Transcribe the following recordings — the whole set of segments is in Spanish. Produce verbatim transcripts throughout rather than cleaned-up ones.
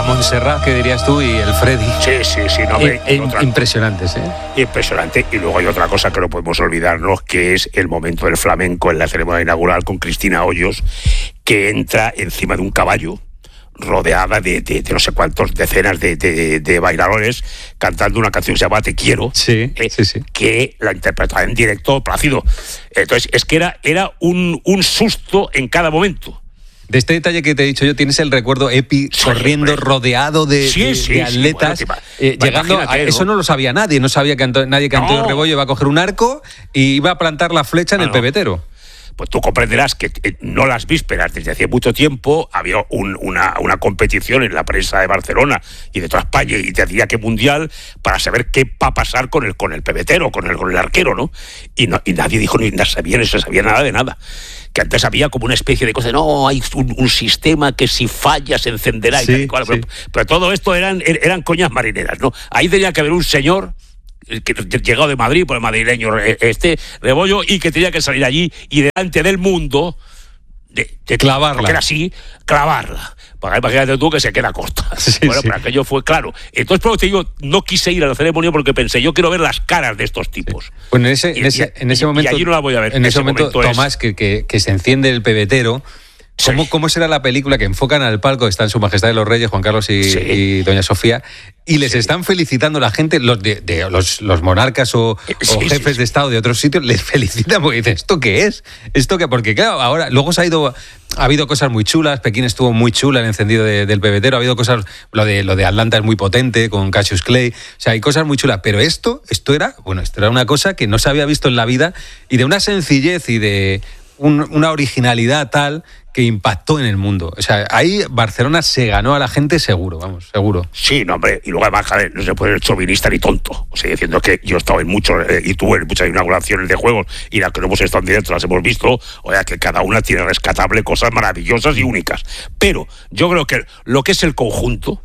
Montserrat, que dirías tú, y el Freddy. Sí, sí, sí. No, eh, me, eh, otra, impresionantes, ¿eh? Impresionante. Y luego hay otra cosa que no podemos olvidarnos, que es el momento del flamenco en la ceremonia inaugural con Cristina Hoyos, que entra encima de un caballo, rodeada de, de, de no sé cuántos decenas de, de, de bailadores, cantando una canción que se llama Te Quiero, sí, eh, sí, sí. que la interpretaba en directo Plácido. Entonces, es que era, era un, un susto en cada momento. De este detalle que te he dicho yo, tienes el recuerdo Epi sí, corriendo hombre. rodeado de, sí, de, sí, de atletas, sí, bueno, eh, llegando a, eso no lo sabía nadie, no sabía que Anto, nadie que Antonio no. Rebollo iba a coger un arco y iba a plantar la flecha en no, el pebetero. Pues tú comprenderás que eh, no las vísperas, desde hace mucho tiempo había un, una, una competición en la prensa de Barcelona y de toda España y te decía que mundial para saber qué va a pasar con el, con el pebetero, con el, con el arquero, ¿no? Y, no, y nadie dijo ni sabía, no se sabía nada de nada. Que antes había como una especie de cosa de, no, hay un, un sistema que si falla se encenderá y sí, tal y cual. Sí. Pero, pero todo esto eran, eran coñas marineras, ¿no? Ahí tenía que haber un señor que llegado de Madrid, por el madrileño este Rebollo, y que tenía que salir allí y delante del mundo de, de clavarla, porque era así, clavarla. Para imagínate tú que se queda corta. Sí, bueno, sí. Pero aquello fue claro. Entonces, por lo que te digo, no quise ir a la ceremonia porque pensé, yo quiero ver las caras de estos tipos. Sí. Bueno, en ese, y, en ese, en ese y, momento. Y allí no la voy a ver. En ese, ese momento, momento Tomás, es... que, que, que se enciende el pebetero. ¿Cómo, sí. ¿Cómo será la película que enfocan al palco? Están Su Majestad de los Reyes, Juan Carlos y, sí. y Doña Sofía, y les sí. están felicitando la gente, los de, de los, los monarcas o, sí, o jefes sí. de Estado de otros sitios, les felicitan porque dicen, ¿esto qué es? ¿Esto qué? Porque claro, ahora, luego se ha ido, ha habido cosas muy chulas, Pekín estuvo muy chula, el encendido de, del pebetero, ha habido cosas, lo de, lo de Atlanta es muy potente, con Cassius Clay, o sea, hay cosas muy chulas, pero esto, esto era, bueno, esto era una cosa que no se había visto en la vida y de una sencillez y de un, una originalidad tal que impactó en el mundo. O sea, ahí Barcelona se ganó a la gente seguro, vamos, seguro. Sí, no, hombre, y luego además, joder, no se puede ser chauvinista ni tonto. O sea, diciendo que yo he estado en muchos, eh, y tú en muchas inauguraciones de juegos, y las que no hemos estado en directo las hemos visto, o sea, que cada una tiene rescatable cosas maravillosas y únicas. Pero yo creo que lo que es el conjunto,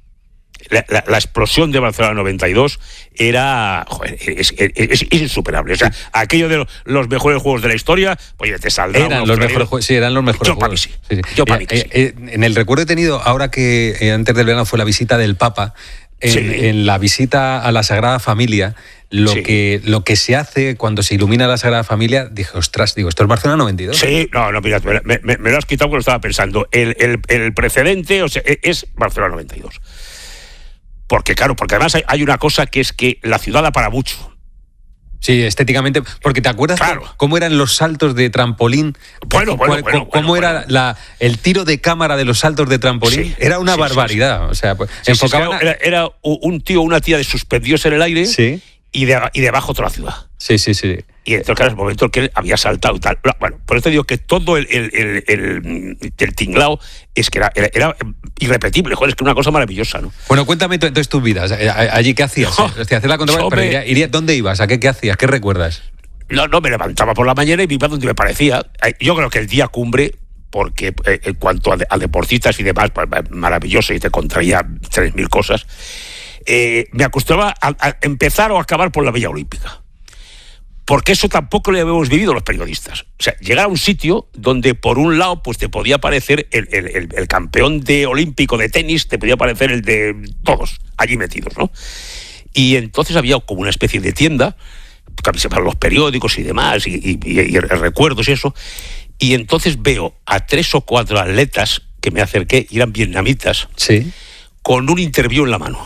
La, la, la explosión de Barcelona noventa y dos era, joder, es, es, es, es insuperable. O sea, aquello de los mejores juegos de la historia, oye, te saldrá. Eran los mejores juegos, sí, eran los mejores yo juegos. Para mí sí. Sí, sí. Yo para mí eh, sí. Eh, en el recuerdo he tenido, ahora que eh, antes del verano fue la visita del Papa, en, sí. en la visita a la Sagrada Familia, lo, sí. que, lo que se hace cuando se ilumina la Sagrada Familia, dije, ostras, digo, ¿esto es Barcelona noventa y dos? Sí, no, no, mira, me, me, me lo has quitado porque lo estaba pensando. El, el, el precedente, o sea, es Barcelona noventa y dos. Porque, claro, porque además hay, hay una cosa que es que la ciudad da para mucho. Sí, estéticamente, porque ¿te acuerdas claro. cómo eran los saltos de trampolín? Bueno, bueno, ¿Cómo, bueno, ¿Cómo bueno, era bueno. La, el tiro de cámara de los saltos de trampolín? Sí, era una sí, barbaridad. Sí, sí. O sea, pues, sí, enfocaban sí, a... era, era un tío o una tía de suspendidos en el aire sí. y, de, y debajo toda la ciudad. Sí, sí, sí. Y entonces, claro, es el momento en que él había saltado y tal. Bueno, por eso te digo que todo el, el, el, el, el tinglao es que era, era, era irrepetible, joder, es que una cosa maravillosa, ¿no? Bueno, cuéntame entonces tus vidas. Allí, ¿qué hacías? No, eh? Hacías la controversia, pero iría, iría, ¿dónde ibas? ¿A qué, qué hacías? ¿Qué recuerdas? No, no, me levantaba por la mañana y me iba donde me parecía. Yo creo que el día cumbre, porque eh, en cuanto a, a deportistas y demás, pues, maravilloso, y te contraía tres mil cosas, eh, me acostumbraba a, a empezar o acabar por la Villa Olímpica. Porque eso tampoco lo habíamos vivido los periodistas. O sea, llegar a un sitio donde por un lado pues te podía aparecer el, el, el, el campeón de olímpico de tenis, te podía aparecer el de todos allí metidos, ¿no? Y entonces había como una especie de tienda, para los periódicos y demás, y, y, y, y recuerdos y eso, y entonces veo a tres o cuatro atletas que me acerqué, y eran vietnamitas, sí, con un interview en la mano.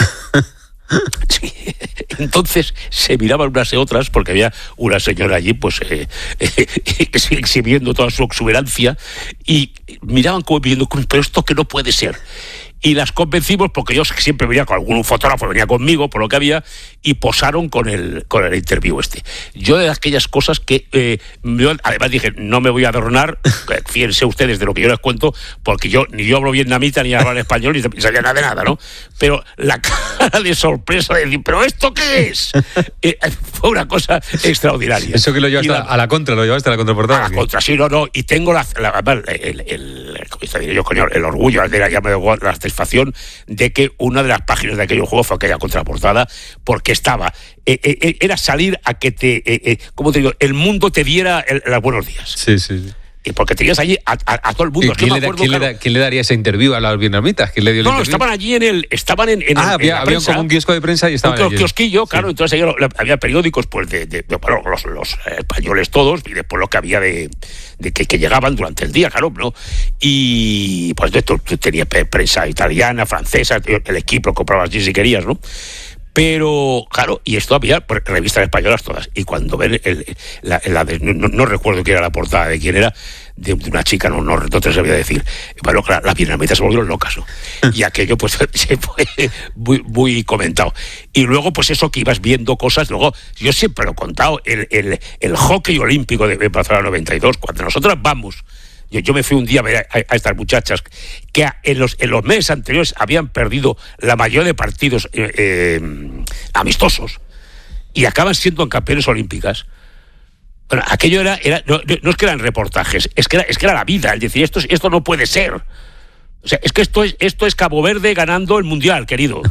Sí. Entonces se miraban unas y otras porque había una señora allí pues eh, eh, exhibiendo toda su exuberancia y miraban como pidiendo, pero esto que no puede ser. Y las convencimos porque yo siempre venía con algún fotógrafo, venía conmigo por lo que había, y posaron con el con el interview este. Yo de aquellas cosas que eh, yo, además dije, no me voy a adornar, fíjense ustedes de lo que yo les cuento, porque yo ni yo hablo vietnamita, ni hablo español, ni sabía nada de nada, ¿no? Pero la cara de sorpresa de decir, ¿pero esto qué es? eh, fue una cosa extraordinaria. Eso que lo llevaste la, a la contra, lo llevaste a la contraportada. A la contra, sí, no, no, y tengo la, la, el, el, el, yo, coño, el orgullo, ya me la satisfacción de que una de las páginas de aquellos juegos fue aquella contraportada, porque estaba, eh, eh, era salir a que te, eh, eh, ¿cómo te digo? El mundo te diera el, el buenos días. Sí, sí, sí. Y porque tenías allí a, a, a todo el mundo. ¿Quién, es que le, acuerdo, ¿quién, claro, le da, ¿Quién le daría ese interview a los vietnamitas? ¿Quién le dio el no, no, interview? estaban allí en el... Estaban en, en ah, el, había, en la había prensa, como un kiosco de prensa y estaban un allí. kiosquillo, claro, sí. entonces ahí había periódicos pues de, de, de bueno, los, los españoles todos, y después lo que había de, de que, que llegaban durante el día, claro, ¿no? Y pues tú, tú tenías prensa italiana, francesa, el equipo lo comprabas allí si querías, ¿no? Pero, claro, y esto había pues, revistas españolas todas. Y cuando ven, el, la, la de, no, no recuerdo quién era la portada, de quién era, de, de una chica, no, no, no te sabía decir. Bueno, claro, las vietnamitas se volvieron locas, ¿no? Y aquello, pues, se fue muy, muy comentado. Y luego, pues eso que ibas viendo cosas, luego, yo siempre lo he contado, el, el, el hockey olímpico de Barcelona noventa y dos, cuando nosotros vamos. Yo, yo me fui un día a ver a, a estas muchachas que en los, en los meses anteriores habían perdido la mayoría de partidos eh, eh, amistosos y acaban siendo campeones olímpicas. Bueno, aquello era, era no, no es que eran reportajes, es que era, es que era la vida, es decir, esto, esto no puede ser. O sea, es que esto es, esto es Cabo Verde ganando el Mundial, querido.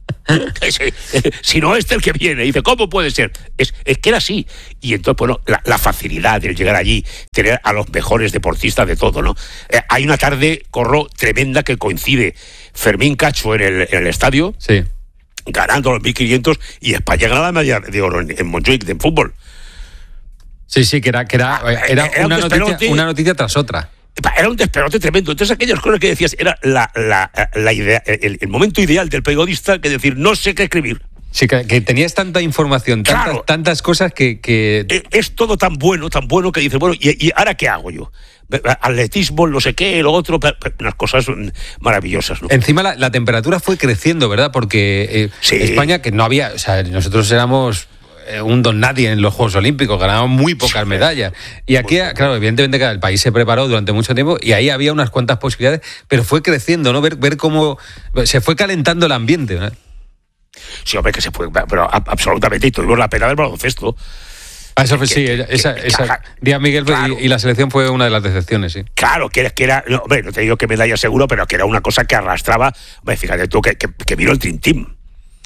Si no, este el que viene. Y dice, ¿cómo puede ser? Es, es que era así. Y entonces, bueno, la, la facilidad de llegar allí, tener a los mejores deportistas de todo, ¿no? Eh, hay una tarde, corro, tremenda que coincide Fermín Cacho en el, en el estadio, sí, ganando los mil quinientos, y España gana la medalla de oro en, en Montjuic, de fútbol. Sí, sí, que era, que era, era, era una, noticia, una noticia tras otra. Era un desperote tremendo. Entonces aquellas cosas que decías era la, la, la idea, el, el momento ideal del periodista, que decir, no sé qué escribir. Sí, que, que tenías tanta información, tantas, claro, tantas cosas que, que... Es, es todo tan bueno, tan bueno que dices, bueno, ¿y, y ahora qué hago yo? Atletismo, no sé qué, lo otro, unas cosas maravillosas, ¿no? Encima la, la temperatura fue creciendo, ¿verdad? Porque eh, sí. España, que no había, o sea, nosotros éramos un don nadie en los Juegos Olímpicos, ganábamos muy pocas sí. medallas. Y aquí, claro, evidentemente el país se preparó durante mucho tiempo y ahí había unas cuantas posibilidades, pero fue creciendo, ¿no? Ver, ver cómo se fue calentando el ambiente, ¿no? Sí, hombre, que se fue, pero absolutamente, y tuvimos la pena del baloncesto. Ah, eso fue, que, sí, que, esa, que, esa Díaz Miguel claro. y, y la selección fue una de las decepciones, sí. Claro, que era, que era no, hombre, no te digo que medalla seguro, pero que era una cosa que arrastraba, hombre, fíjate tú, que, que, que vino el Dream Team.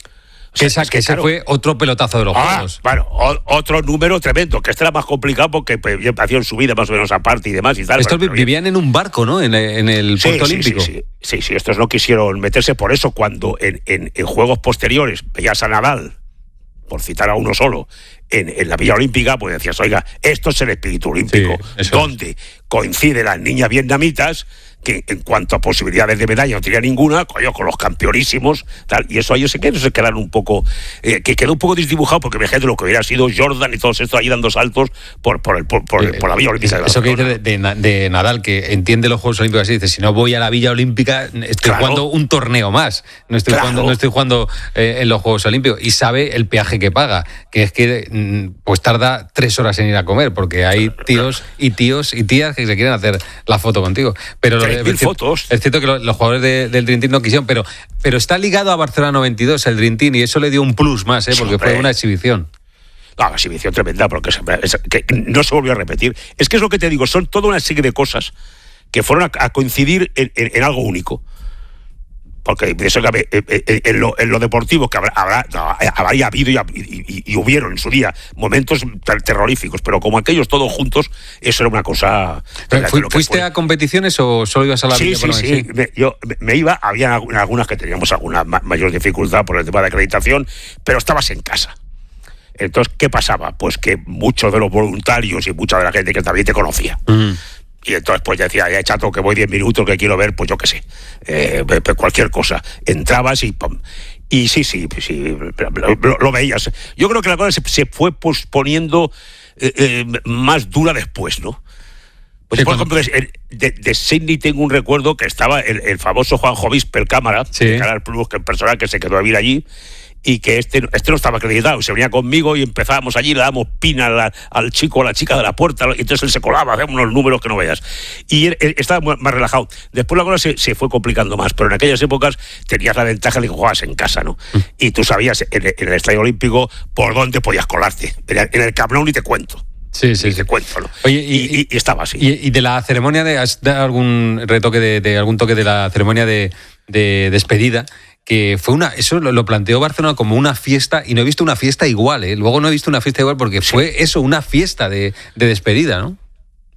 O sea, esa, es que, que ese claro, fue otro pelotazo de los ah, Juegos. Bueno, o, otro número tremendo, que este era más complicado porque pues, hacían su vida más o menos aparte y demás y tal. Estos bueno, vivían bien. en un barco, ¿no? En, en el sí, puerto sí, olímpico. Sí, sí, sí, sí, estos no quisieron meterse, por eso cuando en, en, en Juegos posteriores veías a Nadal, por citar a uno solo, en, en la Villa Olímpica, pues decías, oiga, esto es el espíritu olímpico, sí, donde es. coinciden las niñas vietnamitas, que en cuanto a posibilidades de medalla no tenía ninguna, coño, con los campeonísimos, tal, y eso ellos se quedaron, se quedaron un poco, eh, que quedó un poco desdibujado, porque fíjate lo que hubiera sido Jordan y todos estos ahí dando saltos por, por, el, por, por, eh, por la Villa Olímpica. Eso que dice de, de, de Nadal, que entiende los Juegos Olímpicos así, dice, si no voy a la Villa Olímpica, estoy claro. jugando un torneo más, no estoy claro. jugando, no estoy jugando eh, en los Juegos Olímpicos, y sabe el peaje que paga, que es que pues tarda tres horas en ir a comer, porque hay tíos y tíos y tías que se quieren hacer la foto contigo. Pero lo de, fotos. Es cierto que los, los jugadores de, del Dream Team no quisieron, pero, pero está ligado a Barcelona noventa y dos, el Dream Team, y eso le dio un plus más, ¿eh? porque sí, fue una exhibición. No, una exhibición tremenda, porque es, es, que no se volvió a repetir. Es que es lo que te digo, son toda una serie de cosas que fueron a, a coincidir en, en, en algo único. Porque de eso que en lo, en lo deportivo que habrá, habrá, habría habido y, y, y hubieron en su día momentos terroríficos, pero como aquellos todos juntos, eso era una cosa. ¿Fu, ¿Fuiste a competiciones o solo ibas a la Sí, sí, sí. sí. Me, yo me iba, había algunas que teníamos alguna mayor dificultad por el tema de acreditación, pero estabas en casa. Entonces, ¿qué pasaba? Pues que muchos de los voluntarios y mucha de la gente que también te conocía. Uh-huh. Y entonces pues decía, ya chato, que voy diez minutos, que quiero ver, pues yo qué sé, eh, cualquier cosa. Entrabas y pum. Y sí, sí, sí, lo, lo veías. Yo creo que la cosa se, se fue posponiendo eh, eh, más dura después, ¿no? Pues, sí, por ejemplo, de, de Sydney tengo un recuerdo que estaba el, el famoso Juanjo Visper, cámara, sí. de Canal Plus, que el personal que se quedó a vivir allí, y que este, este no estaba acreditado, se venía conmigo y empezábamos allí, le damos pina al, al chico o a la chica de la puerta, y entonces él se colaba, hacíamos unos números que no veas. Y él, él estaba más relajado. Después la cosa se, se fue complicando más, pero en aquellas épocas tenías la ventaja de que jugabas en casa, ¿no? Mm. Y tú sabías en, en el Estadio Olímpico por dónde podías colarte. En el, en el Camp Nou ni te cuento. Sí, sí, y sí. te cuento, ¿no? Oye, y, y, y estaba así. Y, y de la ceremonia, de, ¿has dado algún retoque de, de algún toque de la ceremonia de, de despedida? Que fue una, eso lo, lo planteó Barcelona como una fiesta, y no he visto una fiesta igual, ¿eh? Luego no he visto una fiesta igual porque sí. fue eso, una fiesta de, de despedida, ¿no?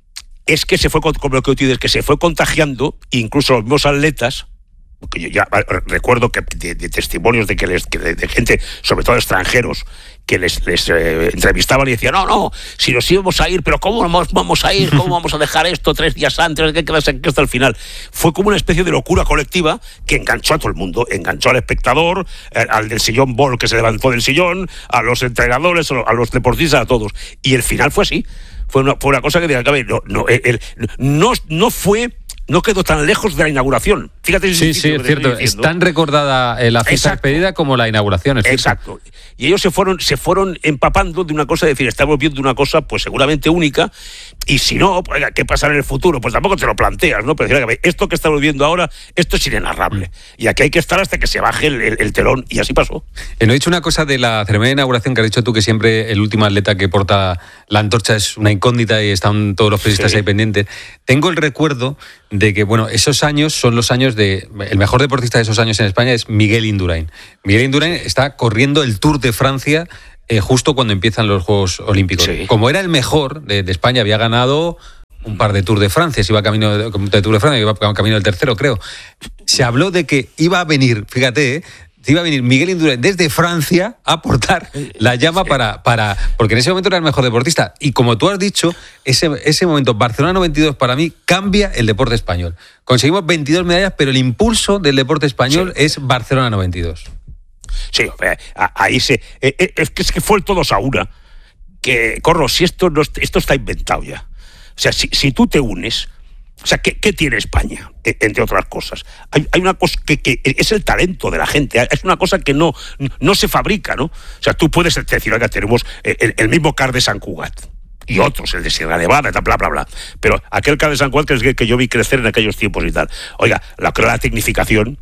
es que se fue, como lo que tú dices, que se fue contagiando, incluso los mismos atletas, porque yo ya recuerdo que de, de testimonios de que les, que de, de gente, sobre todo extranjeros, que les, les eh, entrevistaban y decían, no, no, si nos íbamos a ir, pero ¿cómo vamos, vamos a ir? ¿Cómo vamos a dejar esto tres días antes? ¿Qué quedarse aquí hasta el final? Fue como una especie de locura colectiva que enganchó a todo el mundo, enganchó al espectador, eh, al del sillón bol que se levantó del sillón, a los entrenadores, a los deportistas, a todos. Y el final fue así. Fue una, fue una cosa que no, no, el, no, no fue... no quedó tan lejos de la inauguración. Fíjate. Sí, sí, es cierto. Es tan recordada eh, la fiesta de despedida como la inauguración. Es Exacto. Cierto. Y ellos se fueron, se fueron empapando de una cosa, de decir, estamos viendo una cosa, pues seguramente única, y si no, pues, ¿qué pasará en el futuro? Pues tampoco te lo planteas, ¿no? Pero decir, esto que estamos viendo ahora, esto es inenarrable. Y aquí hay que estar hasta que se baje el, el, el telón, y así pasó. Eh, no he dicho una cosa de la ceremonia de inauguración que has dicho tú, que siempre el último atleta que porta la antorcha es una incógnita y están todos los periodistas sí. ahí pendientes. Tengo el recuerdo de que, bueno, esos años son los años de... El mejor deportista de esos años en España es Miguel Indurain. Miguel Indurain está corriendo el Tour de Francia eh, justo cuando empiezan los Juegos Olímpicos. Sí. Como era el mejor de, de España, había ganado un par de Tour de Francia, se iba camino de, de Tour de Francia, iba camino del tercero, creo. Se habló de que iba a venir, fíjate, ¿eh? iba a venir Miguel Indurain desde Francia a aportar la llama para, para... Porque en ese momento era el mejor deportista. Y como tú has dicho, ese, ese momento, Barcelona noventa y dos, para mí, cambia el deporte español. Conseguimos veintidós medallas, pero el impulso del deporte español sí. es Barcelona noventa y dos. Sí, ahí se... Es que, es que fue el todos a una. Que, Corro, si esto, no, esto está inventado ya. O sea, si, si tú te unes... O sea, ¿qué, qué tiene España? Entre otras cosas. Hay, hay una cosa que, que es el talento de la gente. Es una cosa que no, no se fabrica, ¿no? O sea, tú puedes decir, oiga, tenemos el, el mismo Car de Sant Cugat y otros, el de Sierra Nevada, bla, bla, bla. Pero aquel Car de Sant Cugat que es el que yo vi crecer en aquellos tiempos y tal. Oiga, la, creo la tecnificación...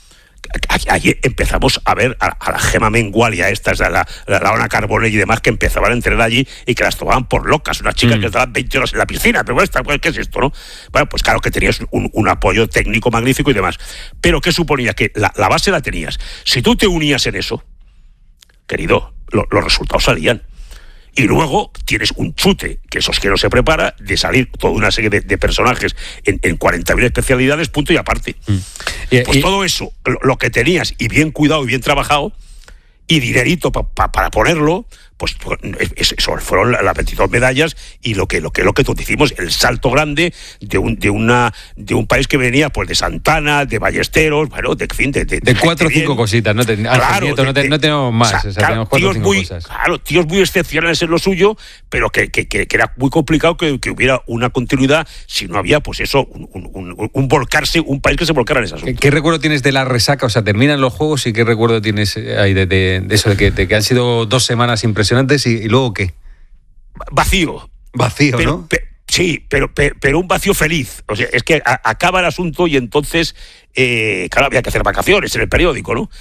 Allí empezamos a ver a, a la Gema Mengual y a estas, a la, la, la Ona Carbonell y demás, que empezaban a entrenar allí y que las tomaban por locas. Unas chicas mm. que estaban veinte horas en la piscina, pero esta, ¿qué es esto, no? Bueno, pues claro que tenías un, un apoyo técnico magnífico y demás. Pero ¿qué suponía? Que la, la base la tenías. Si tú te unías en eso, querido, lo, los resultados salían. Y luego tienes un chute, que eso es que no se prepara, de salir toda una serie de, de personajes en, en cuarenta mil especialidades, punto y aparte. Mm. Y, pues y, todo eso, lo, lo que tenías, y bien cuidado y bien trabajado, y dinerito pa, pa, para ponerlo, pues eso fueron las veintidós medallas y lo que lo que lo que tú decimos, el salto grande de un de una de un país que venía pues de Santana, de Ballesteros, bueno, de fin de de, de cuatro o cinco cositas, no, te, claro, Nieto, de, no, te, no tenemos más, o sea, o sea, claro, tenemos cuatro o cinco muy, cosas. Claro, tíos muy excepcionales en lo suyo, pero que, que, que, que era muy complicado que, que hubiera una continuidad si no había pues eso, un, un, un, un volcarse, un país que se volcara en ese asunto. ¿Qué, ¿Qué recuerdo tienes de la resaca? O sea, terminan los juegos y qué recuerdo tienes ahí de, de, de eso, de que, de que han sido dos semanas impresionantes y, y luego ¿qué? Vacío. Vacío, pero, ¿no? Pe, sí, pero, pero, pero un vacío feliz. O sea, es que a, acaba el asunto y entonces, eh, claro, había que hacer vacaciones en el periódico, ¿no?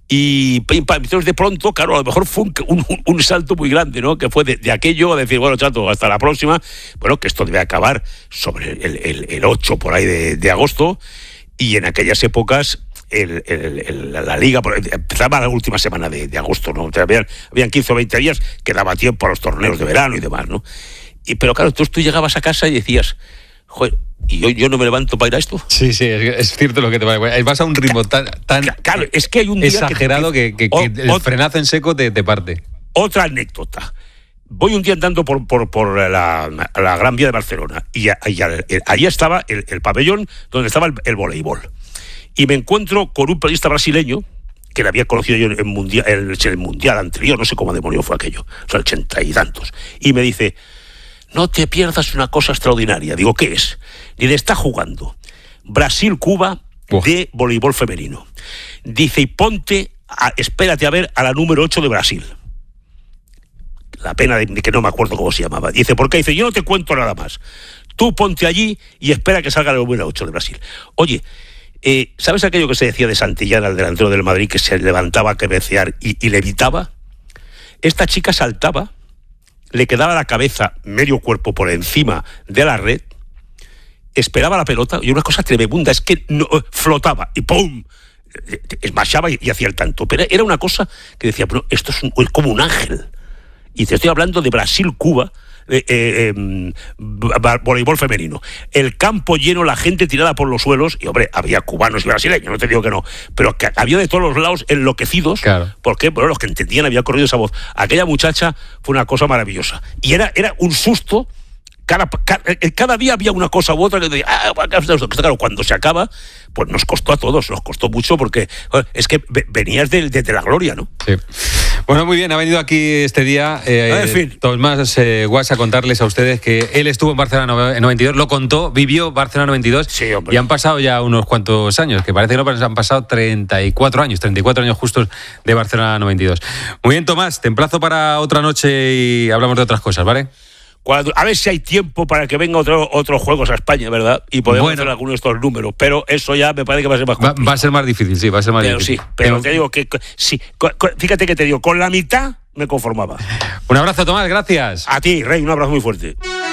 Y entonces de pronto, claro, a lo mejor fue un, un, un salto muy grande, ¿no? Que fue de, de aquello a decir, bueno, chato, hasta la próxima. Bueno, que esto debe acabar sobre el, el, el ocho por ahí de, de agosto. Y en aquellas épocas... El, el, el, la liga empezaba la última semana de, de agosto, ¿no? Habían, habían quince o veinte días que daba tiempo a los torneos de verano y demás, ¿no? Y, pero claro, tú, tú llegabas a casa y decías, joder, ¿y yo, yo no me levanto para ir a esto? Sí, sí, es, es cierto lo que te va a decir. Vas a un ritmo tan, tan claro, es que hay un día exagerado que, que, que, que el otra, frenazo en seco te, te parte. Otra anécdota. Voy un día andando por, por, por la, la Gran Vía de Barcelona y, y, y allí estaba el, el pabellón donde estaba el, el voleibol. Y me encuentro con un periodista brasileño que le había conocido yo en el mundial, en el mundial anterior, no sé cómo demonio fue aquello, o sea, ochenta y tantos. Y me dice, no te pierdas una cosa extraordinaria. Digo, ¿qué es? Dice, está jugando Brasil-Cuba de voleibol femenino. Dice, y ponte, a, espérate a ver a la número ocho de Brasil. La pena de, de que no me acuerdo cómo se llamaba. Dice, ¿por qué? Dice, yo no te cuento nada más. Tú ponte allí y espera que salga la número ocho de Brasil. Oye, Eh, ¿sabes aquello que se decía de Santillana, el delantero del Madrid, que se levantaba a cabecear y, y levitaba? Esta chica saltaba, le quedaba la cabeza, medio cuerpo por encima de la red, esperaba la pelota, y una cosa tremenda es que no, flotaba, y ¡pum!, esmachaba y, y hacía el tanto. Pero era una cosa que decía, pero esto es, un, es como un ángel. Y te estoy hablando de Brasil-Cuba, eh, eh, eh, voleibol femenino. El campo lleno, la gente tirada por los suelos, y hombre, había cubanos y brasileños, no te digo que no, pero que había de todos los lados enloquecidos, claro. porque bueno, los que entendían había corrido esa voz. Aquella muchacha fue una cosa maravillosa. Y era, era un susto. Cada, cada, cada día había una cosa u otra que decía, ah, claro, cuando se acaba, pues nos costó a todos, nos costó mucho porque joder, es que venías de, de, de la gloria, ¿no? Sí. Bueno, muy bien, ha venido aquí este día eh, en fin. Tomás eh, Guas a contarles a ustedes que él estuvo en Barcelona noventa y dos, lo contó, vivió Barcelona noventa y dos, sí, y han pasado ya unos cuantos años, que parece que no, pero han pasado treinta y cuatro años, treinta y cuatro años justos de Barcelona noventa y dos. Muy bien, Tomás, te emplazo para otra noche y hablamos de otras cosas, ¿vale? Cuando, a ver si hay tiempo para que venga otro, otros juegos a España, ¿verdad? Y podemos bueno. hacer algunos de estos números, pero eso ya me parece que va a ser más complicado. Va, va a ser más difícil, sí, va a ser más pero difícil. Sí, pero te digo que, sí, fíjate que te digo, con la mitad me conformaba. Un abrazo, Tomás, gracias. A ti, Rey, un abrazo muy fuerte.